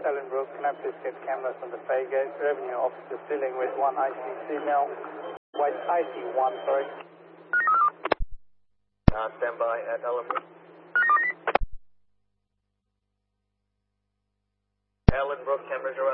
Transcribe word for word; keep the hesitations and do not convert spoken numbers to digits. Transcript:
Ellenbrook. Can I please get cameras on the Fairgate? Revenue officer dealing with one I C female. White I C one, sorry. Uh, stand by at Ellenbrook. Ellenbrook, cameras are